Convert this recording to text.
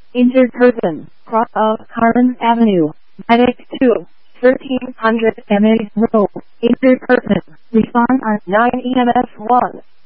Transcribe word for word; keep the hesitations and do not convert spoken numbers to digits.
Intercurtain, cross of Carnes Avenue, Medic two, thirteen hundred M A Road, Intercurtain, respond on nine E M S one.